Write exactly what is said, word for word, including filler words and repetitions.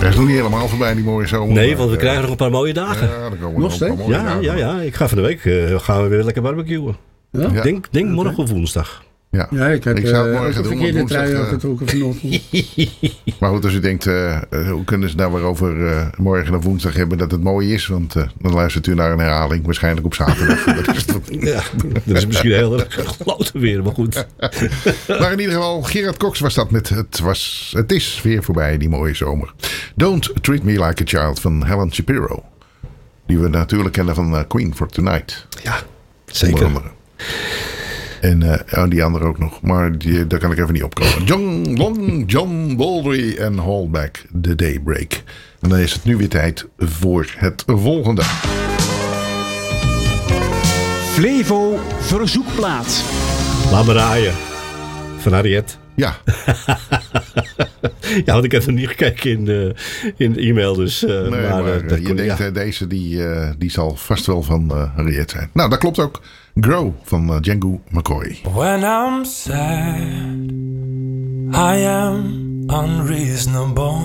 Hij is nog niet helemaal voorbij, die mooie zomer. Nee, maar, want we uh, krijgen nog een paar mooie dagen. Ja, dan komen Nog nog een paar steeds? mooie Ja, dagen. ja, ja. Ik ga van de week uh, gaan we weer lekker barbecuen. Ja? Ja. Denk, denk morgen of woensdag. Ja. Ja, ik heb Ik zou het uh, morgen ook een doen, verkeerde want trui woensdag, uh, getrokken vanochtend. Maar goed, als u denkt, uh, hoe kunnen ze nou weer over uh, morgen of woensdag hebben dat het mooi is? Want uh, dan luistert u naar een herhaling, waarschijnlijk op zaterdag. Dat is het. Ja, dat is misschien heel erg gesloten weer, maar goed. Maar in ieder geval, Gerard Cox was dat met het, was, het is weer voorbij, die mooie zomer. Don't Treat Me Like a Child van Helen Shapiro. Die we natuurlijk kennen van uh, Queen for Tonight. Ja, Onder zeker. andere. En uh, oh, die andere ook nog. Maar die, daar kan ik even niet op komen. John Long John Baldry en Hallback The Daybreak. En dan is het nu weer tijd voor het volgende. Flevo verzoekplaat. Laat me raaien. Van Harriet. Ja, Ja, want ik heb nog niet gekeken in de, in de e-mail. Dus, uh, nee, maar, maar, uh, dat je kon, denkt ja. uh, deze die, uh, die zal vast wel van uh, Harriet zijn. Nou, dat klopt ook. Grow van uh, Django McCoy. When I'm sad, I am unreasonable.